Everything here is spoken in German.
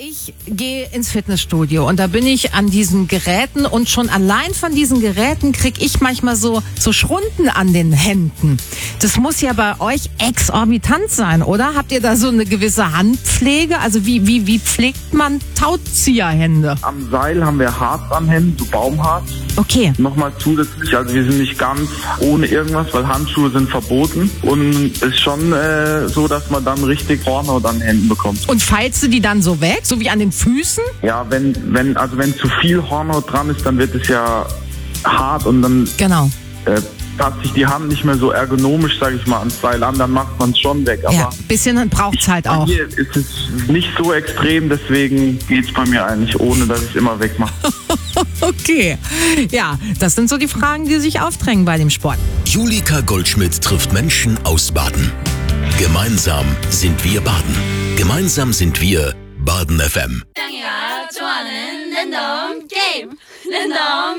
Ich gehe ins Fitnessstudio und da bin ich an diesen Geräten und schon allein von diesen Geräten kriege ich manchmal so Schrunden an den Händen. Das muss ja bei euch exorbitant sein, oder? Habt ihr da so eine gewisse Handpflege? Also wie pflegt man Tauzieherhände? Am Seil haben wir Harz am Händen, so Baumharz. Okay. Nochmal zusätzlich, also wir sind nicht ganz ohne irgendwas, weil Handschuhe sind verboten. Und es ist schon so, dass man dann richtig Hornhaut an den Händen bekommt. Und feilst du die dann so weg, so wie an den Füßen? Ja, wenn zu viel Hornhaut dran ist, dann wird es ja hart und dann Genau. passt sich die Hand nicht mehr so ergonomisch, sage ich mal, ans Seil an, dann macht man es schon weg. Aber Ja, ein bisschen braucht's halt bei auch. mir ist es nicht so extrem, deswegen geht's bei mir eigentlich, ohne dass ich es immer wegmache. Okay. Ja, das sind so die Fragen, die sich aufdrängen bei dem Sport. Julika Goldschmidt trifft Menschen aus Baden. Gemeinsam sind wir Baden. Gemeinsam sind wir Baden FM. 땅이가 좋아하는 랜덤 게임 랜덤